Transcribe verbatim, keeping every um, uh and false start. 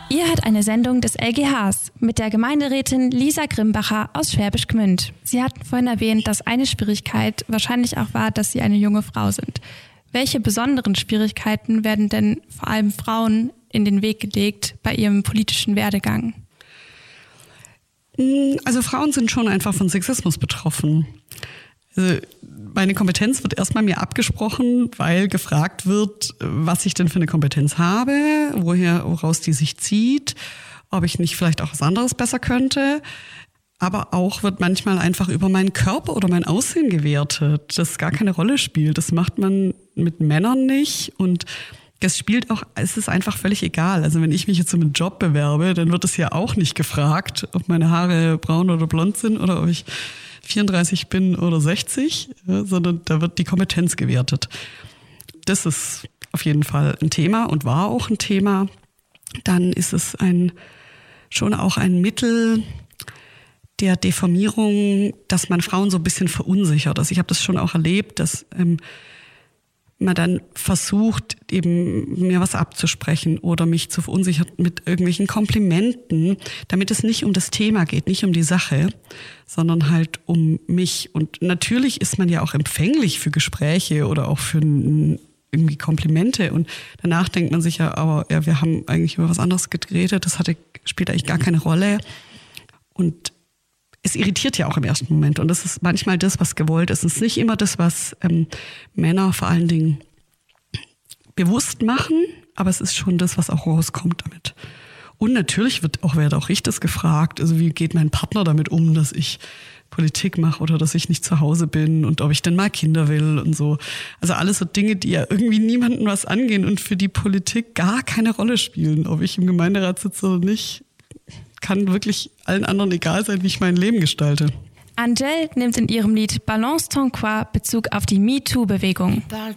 Ihr hört eine Sendung des L G Hs mit der Gemeinderätin Lisa Grimbacher aus Schwäbisch Gmünd. Sie hatten vorhin erwähnt, dass eine Schwierigkeit wahrscheinlich auch war, dass Sie eine junge Frau sind. Welche besonderen Schwierigkeiten werden denn vor allem Frauen in den Weg gelegt bei ihrem politischen Werdegang? Also Frauen sind schon einfach von Sexismus betroffen. Also meine Kompetenz wird erstmal mir abgesprochen, weil gefragt wird, was ich denn für eine Kompetenz habe, woher, woraus die sich zieht, ob ich nicht vielleicht auch was anderes besser könnte. Aber auch wird manchmal einfach über meinen Körper oder mein Aussehen gewertet, das gar keine Rolle spielt. Das macht man mit Männern nicht und das spielt auch, es ist einfach völlig egal. Also wenn ich mich jetzt um einen Job bewerbe, dann wird es ja auch nicht gefragt, ob meine Haare braun oder blond sind oder ob ich vierunddreißig bin oder sechzig, ja, sondern da wird die Kompetenz gewertet. Das ist auf jeden Fall ein Thema und war auch ein Thema. Dann ist es ein schon auch ein Mittel der Deformierung, dass man Frauen so ein bisschen verunsichert. Also ich habe das schon auch erlebt, dass ähm, man dann versucht, eben mir was abzusprechen oder mich zu verunsichern mit irgendwelchen Komplimenten, damit es nicht um das Thema geht, nicht um die Sache, sondern halt um mich. Und natürlich ist man ja auch empfänglich für Gespräche oder auch für irgendwie Komplimente. Und danach denkt man sich ja, aber ja, wir haben eigentlich über was anderes geredet, das hatte, spielt eigentlich gar keine Rolle. Und es irritiert ja auch im ersten Moment und das ist manchmal das, was gewollt ist. Es ist nicht immer das, was ähm, Männer vor allen Dingen bewusst machen, aber es ist schon das, was auch rauskommt damit. Und natürlich wird auch, werde auch ich das gefragt, also wie geht mein Partner damit um, dass ich Politik mache oder dass ich nicht zu Hause bin und ob ich denn mal Kinder will und so. Also alles so Dinge, die ja irgendwie niemandem was angehen und für die Politik gar keine Rolle spielen, ob ich im Gemeinderat sitze oder nicht. Kann wirklich allen anderen egal sein, wie ich mein Leben gestalte. Angèle nimmt in ihrem Lied Balance ton quoi Bezug auf die MeToo-Bewegung. Parle